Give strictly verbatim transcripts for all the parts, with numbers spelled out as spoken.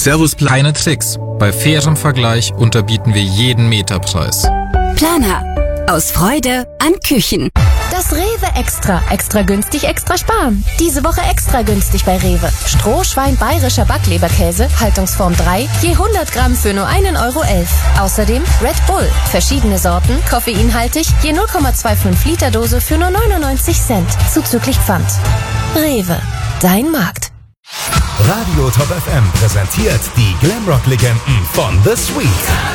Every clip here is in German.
Servus Planer. Keine Tricks. Bei fairem Vergleich unterbieten wir jeden Meterpreis. Planer. Aus Freude an Küchen. Das Rewe Extra. Extra günstig, extra sparen. Diese Woche extra günstig bei Rewe. Strohschwein bayerischer Backleberkäse, Haltungsform drei, je hundert Gramm für nur einen Euro elf. Außerdem Red Bull. Verschiedene Sorten, koffeinhaltig, je null Komma fünfundzwanzig Liter Dose für nur neunundneunzig Cent. Zuzüglich Pfand. Rewe. Dein Markt. Radio Top F M präsentiert die Glamrock-Legenden von The Sweet.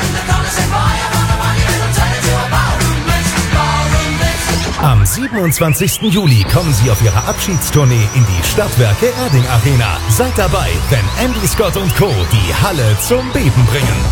Am siebenundzwanzigsten Juli kommen sie auf ihrer Abschiedstournee in die Stadtwerke Erding Arena. Seid dabei, wenn Andy Scott und Co. die Halle zum Beben bringen.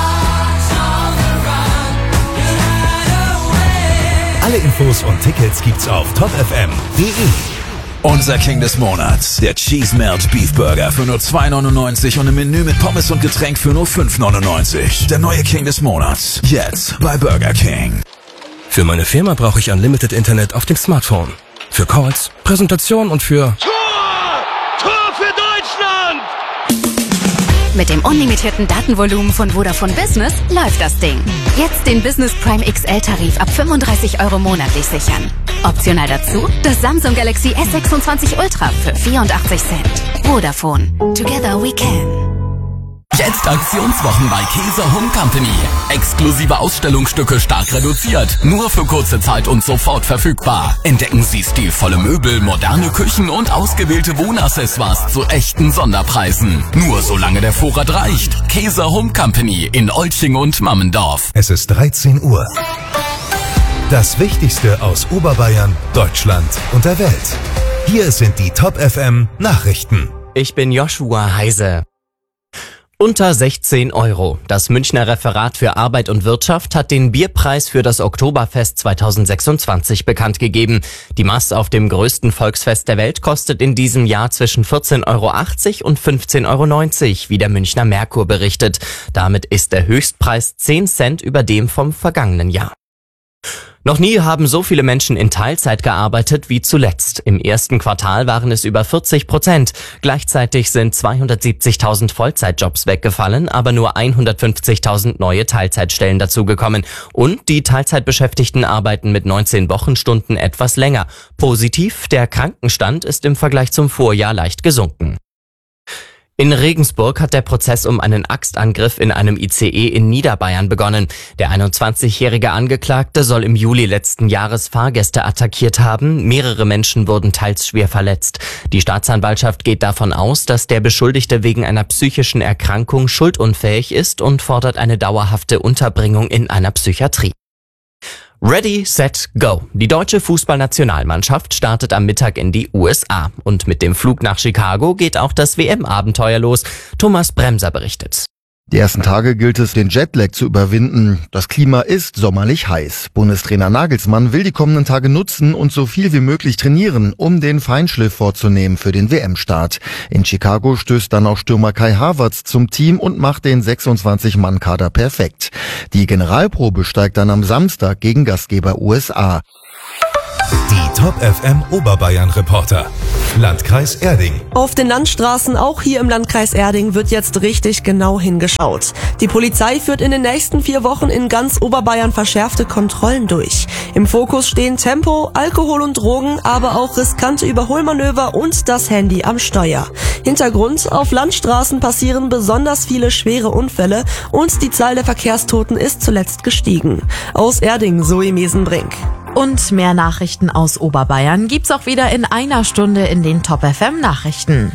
Alle Infos und Tickets gibt's auf top f m punkt d e. Unser King des Monats, der Cheese Melt Beef Burger für nur zwei neunundneunzig und ein Menü mit Pommes und Getränk für nur fünf neunundneunzig. Der neue King des Monats, jetzt bei Burger King. Für meine Firma brauche ich Unlimited Internet auf dem Smartphone. Für Calls, Präsentation und für... Tor! Tor für Deutschland! Mit dem unlimitierten Datenvolumen von Vodafone Business läuft das Ding. Jetzt den Business Prime X L-Tarif ab fünfunddreißig Euro monatlich sichern. Optional dazu das Samsung Galaxy S sechsundzwanzig Ultra für vierundachtzig Cent. Vodafone. Together we can. Jetzt Aktionswochen bei Käse Home Company. Exklusive Ausstellungsstücke stark reduziert. Nur für kurze Zeit und sofort verfügbar. Entdecken Sie stilvolle Möbel, moderne Küchen und ausgewählte Wohnaccessoires zu echten Sonderpreisen. Nur solange der Vorrat reicht. Käse Home Company in Olching und Mammendorf. Es ist dreizehn Uhr. Das Wichtigste aus Oberbayern, Deutschland und der Welt. Hier sind die Top F M Nachrichten. Ich bin Joshua Heise. Unter sechzehn Euro. Das Münchner Referat für Arbeit und Wirtschaft hat den Bierpreis für das Oktoberfest zweitausendsechsundzwanzig bekannt gegeben. Die Maß auf dem größten Volksfest der Welt kostet in diesem Jahr zwischen vierzehn Euro achtzig und fünfzehn Euro neunzig, wie der Münchner Merkur berichtet. Damit ist der Höchstpreis zehn Cent über dem vom vergangenen Jahr. Noch nie haben so viele Menschen in Teilzeit gearbeitet wie zuletzt. Im ersten Quartal waren es über vierzig Prozent. Gleichzeitig sind zweihundertsiebzigtausend Vollzeitjobs weggefallen, aber nur hundertfünfzigtausend neue Teilzeitstellen dazugekommen. Und die Teilzeitbeschäftigten arbeiten mit neunzehn Wochenstunden etwas länger. Positiv, der Krankenstand ist im Vergleich zum Vorjahr leicht gesunken. In Regensburg hat der Prozess um einen Axtangriff in einem I C E in Niederbayern begonnen. Der einundzwanzigjährige Angeklagte soll im Juli letzten Jahres Fahrgäste attackiert haben. Mehrere Menschen wurden teils schwer verletzt. Die Staatsanwaltschaft geht davon aus, dass der Beschuldigte wegen einer psychischen Erkrankung schuldunfähig ist und fordert eine dauerhafte Unterbringung in einer Psychiatrie. Ready, set, go. Die deutsche Fußballnationalmannschaft startet am Mittag in die U S A. Und mit dem Flug nach Chicago geht auch das W M-Abenteuer los. Thomas Bremser berichtet. Die ersten Tage gilt es, den Jetlag zu überwinden. Das Klima ist sommerlich heiß. Bundestrainer Nagelsmann will die kommenden Tage nutzen und so viel wie möglich trainieren, um den Feinschliff vorzunehmen für den W M-Start. In Chicago stößt dann auch Stürmer Kai Havertz zum Team und macht den sechsundzwanzig-Mann-Kader perfekt. Die Generalprobe steigt dann am Samstag gegen Gastgeber U S A. Die Top F M Oberbayern Reporter. Landkreis Erding. Auf den Landstraßen, auch hier im Landkreis Erding, wird jetzt richtig genau hingeschaut. Die Polizei führt in den nächsten vier Wochen in ganz Oberbayern verschärfte Kontrollen durch. Im Fokus stehen Tempo, Alkohol und Drogen, aber auch riskante Überholmanöver und das Handy am Steuer. Hintergrund: auf Landstraßen passieren besonders viele schwere Unfälle und die Zahl der Verkehrstoten ist zuletzt gestiegen. Aus Erding, Zoe Mesenbrink. Und mehr Nachrichten aus Oberbayern gibt's auch wieder in einer Stunde in den Top F M Nachrichten.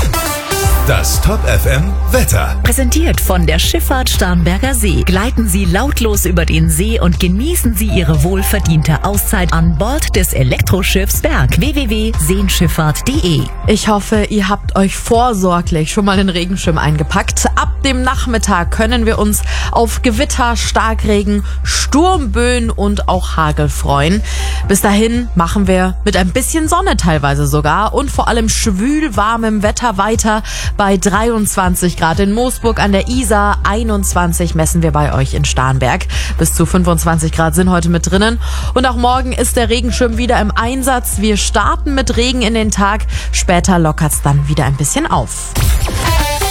Das Top F M Wetter. Präsentiert von der Schifffahrt Starnberger See. Gleiten Sie lautlos über den See und genießen Sie Ihre wohlverdiente Auszeit an Bord des Elektroschiffs Berg. w w w punkt seenschifffahrt punkt d e. Ich hoffe, ihr habt euch vorsorglich schon mal den Regenschirm eingepackt. Ab dem Nachmittag können wir uns auf Gewitter, Starkregen, Sturmböen und auch Hagel freuen. Bis dahin machen wir mit ein bisschen Sonne teilweise sogar und vor allem schwül warmem Wetter weiter. Bei dreiundzwanzig Grad in Moosburg an der Isar, einundzwanzig messen wir bei euch in Starnberg. Bis zu fünfundzwanzig Grad sind heute mit drinnen. Und auch morgen ist der Regenschirm wieder im Einsatz. Wir starten mit Regen in den Tag. Später lockert's dann wieder ein bisschen auf.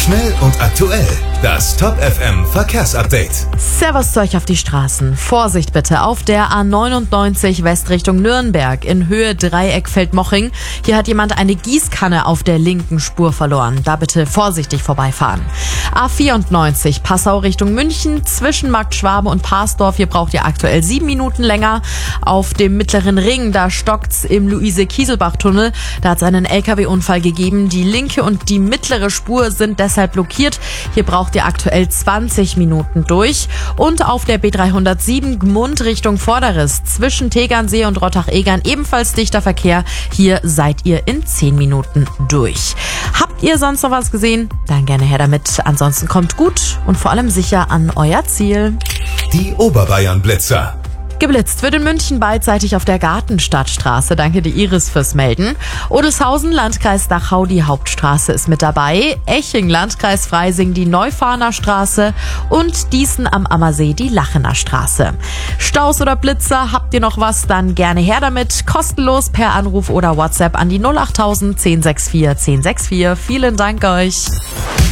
Schnell und aktuell. Das Top F M Verkehrsupdate. Servus zu euch auf die Straßen. Vorsicht bitte auf der A neunundneunzig West Richtung Nürnberg in Höhe Dreieckfeld-Moching. Hier hat jemand eine Gießkanne auf der linken Spur verloren. Da bitte vorsichtig vorbeifahren. A vierundneunzig Passau Richtung München zwischen Markt Schwaben und Parsdorf. Hier braucht ihr aktuell sieben Minuten länger. Auf dem mittleren Ring, da stockt's im Luise-Kieselbach-Tunnel. Da hat es einen L K W-Unfall gegeben. Die linke und die mittlere Spur sind deshalb blockiert. Hier braucht ihr aktuell zwanzig Minuten durch. Und auf der B dreihundertsieben Gmund Richtung Vorderriss zwischen Tegernsee und Rottach-Egern ebenfalls dichter Verkehr. Hier seid ihr in zehn Minuten durch. Habt ihr sonst noch was gesehen? Dann gerne her damit. Ansonsten kommt gut und vor allem sicher an euer Ziel. Die Oberbayern-Blitzer. Geblitzt wird in München beidseitig auf der Gartenstadtstraße. Danke dir, Iris, fürs Melden. Odelshausen, Landkreis Dachau, die Hauptstraße ist mit dabei. Eching, Landkreis Freising, die Neufahrener Straße. Und Dießen am Ammersee, die Lachener Straße. Staus oder Blitzer, habt ihr noch was? Dann gerne her damit. Kostenlos per Anruf oder WhatsApp an die null acht null null eins null sechs vier eins null sechs vier. Vielen Dank euch.